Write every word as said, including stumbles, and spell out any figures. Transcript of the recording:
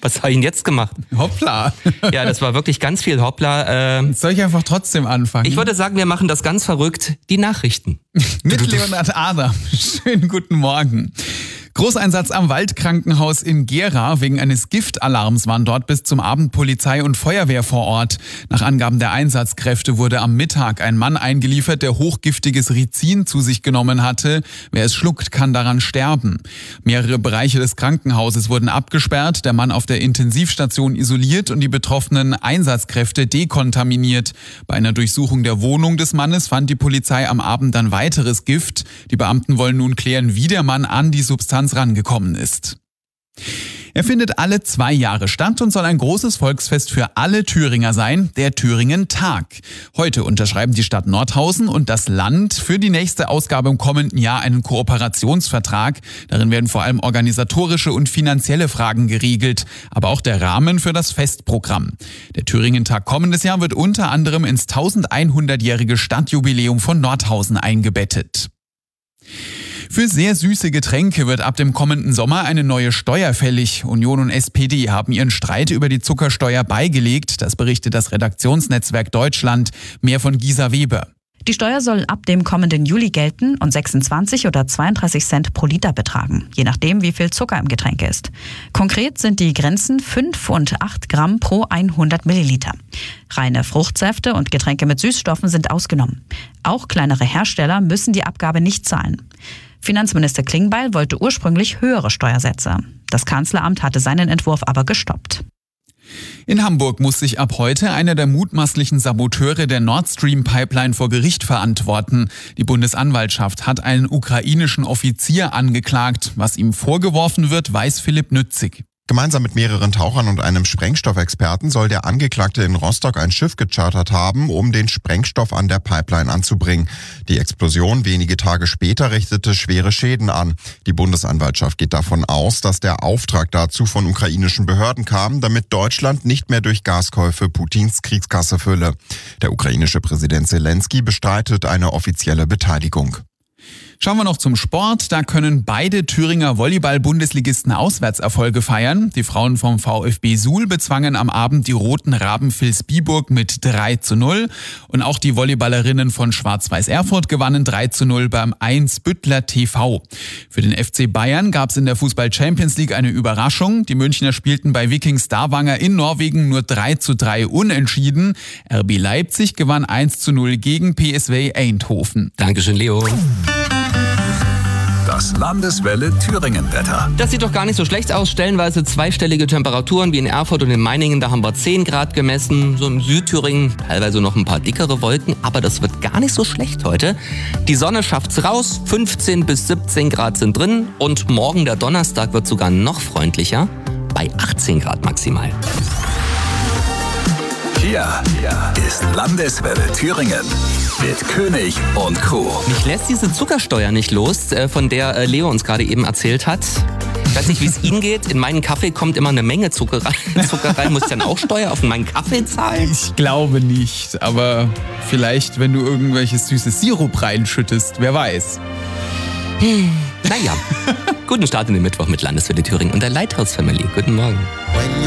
Was habe ich denn jetzt gemacht? Hoppla. Ja, das war wirklich ganz viel Hoppla. Äh, Soll ich einfach trotzdem anfangen? ich würde sagen, wir machen das ganz verrückt. Die Nachrichten. Mit Leonhard Adam. Schönen guten Morgen. Großeinsatz am Waldkrankenhaus in Gera. Wegen eines Giftalarms waren dort bis zum Abend Polizei und Feuerwehr vor Ort. Nach Angaben der Einsatzkräfte wurde am Mittag ein Mann eingeliefert, der hochgiftiges Rizin zu sich genommen hatte. Wer es schluckt, kann daran sterben. Mehrere Bereiche des Krankenhauses wurden abgesperrt, der Mann auf der Intensivstation isoliert und die betroffenen Einsatzkräfte dekontaminiert. Bei einer Durchsuchung der Wohnung des Mannes fand die Polizei am Abend dann weiteres Gift. Die Beamten wollen nun klären, wie der Mann an die Substanz rangekommen ist. Er findet alle zwei Jahre statt und soll ein großes Volksfest für alle Thüringer sein, der Thüringen-Tag. Heute unterschreiben die Stadt Nordhausen und das Land für die nächste Ausgabe im kommenden Jahr einen Kooperationsvertrag. Darin werden vor allem organisatorische und finanzielle Fragen geregelt, aber auch der Rahmen für das Festprogramm. Der Thüringen-Tag kommendes Jahr wird unter anderem ins elfhundertjährige Stadtjubiläum von Nordhausen eingebettet. Für sehr süße Getränke wird ab dem kommenden Sommer eine neue Steuer fällig. Union und S P D haben ihren Streit über die Zuckersteuer beigelegt. Das berichtet das Redaktionsnetzwerk Deutschland. Mehr von Gisa Weber. Die Steuer soll ab dem kommenden Juli gelten und sechsundzwanzig oder zweiunddreißig Cent pro Liter betragen, je nachdem, wie viel Zucker im Getränk ist. Konkret sind die Grenzen fünf und acht Gramm pro hundert Milliliter. Reine Fruchtsäfte und Getränke mit Süßstoffen sind ausgenommen. Auch kleinere Hersteller müssen die Abgabe nicht zahlen. Finanzminister Klingbeil wollte ursprünglich höhere Steuersätze. Das Kanzleramt hatte seinen Entwurf aber gestoppt. In Hamburg muss sich ab heute einer der mutmaßlichen Saboteure der Nord Stream Pipeline vor Gericht verantworten. Die Bundesanwaltschaft hat einen ukrainischen Offizier angeklagt. Was ihm vorgeworfen wird, weiß Philipp Nützig. Gemeinsam mit mehreren Tauchern und einem Sprengstoffexperten soll der Angeklagte in Rostock ein Schiff gechartert haben, um den Sprengstoff an der Pipeline anzubringen. Die Explosion wenige Tage später richtete schwere Schäden an. Die Bundesanwaltschaft geht davon aus, dass der Auftrag dazu von ukrainischen Behörden kam, damit Deutschland nicht mehr durch Gaskäufe Putins Kriegskasse fülle. Der ukrainische Präsident Zelensky bestreitet eine offizielle Beteiligung. Schauen wir noch zum Sport. Da können beide Thüringer Volleyball-Bundesligisten Auswärtserfolge feiern. Die Frauen vom VfB Suhl bezwangen am Abend die Roten Raben Vilsbiburg mit drei zu null. Und auch die Volleyballerinnen von Schwarz-Weiß Erfurt gewannen drei zu null beim eins Büttler T V. Für den F C Bayern gab es in der Fußball-Champions League eine Überraschung. Die Münchner spielten bei Viking Stavanger in Norwegen nur drei zu drei unentschieden. R B Leipzig gewann eins zu null gegen P S V Eindhoven. Dankeschön, Leo. Das Landeswelle Thüringen-Wetter. Das sieht doch gar nicht so schlecht aus. Stellenweise zweistellige Temperaturen wie in Erfurt und in Meiningen. Da haben wir zehn Grad gemessen. So im Südthüringen teilweise noch ein paar dickere Wolken. Aber das wird gar nicht so schlecht heute. Die Sonne schafft's raus. fünfzehn bis siebzehn Grad sind drin. Und morgen, der Donnerstag, wird sogar noch freundlicher. Bei achtzehn Grad maximal. Hier ist Landeswelle Thüringen mit König und Crew. Mich lässt diese Zuckersteuer nicht los, von der Leo uns gerade eben erzählt hat. Ich weiß nicht, wie es Ihnen geht. In meinen Kaffee kommt immer eine Menge Zucker rein. Zucker rein. Muss ich dann auch Steuer auf meinen Kaffee zahlen? Ich glaube nicht, aber vielleicht, wenn du irgendwelches süßes Sirup reinschüttest, wer weiß. Hm. Naja, guten Start in den Mittwoch mit Landeswelle Thüringen und der Lighthouse Family. Guten Morgen.